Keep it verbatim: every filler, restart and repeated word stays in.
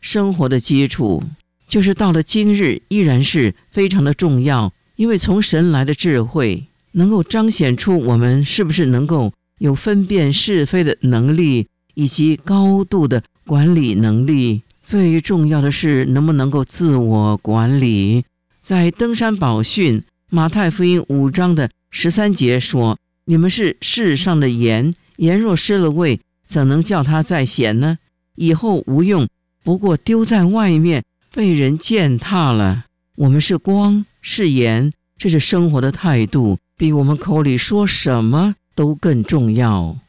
生活的基础，就是到了今日依然是非常的重要。因为从神来的智慧能够彰显出我们是不是能够有分辨是非的能力，以及高度的管理能力。最重要的是能不能够自我管理。在登山宝训马太福音五章的十三节说，你们是世上的盐，盐若失了味，怎能叫它再咸呢？以后无用，不过丢在外面，被人践踏了。我们是光，是盐，这是生活的态度，比我们口里说什么都更重要。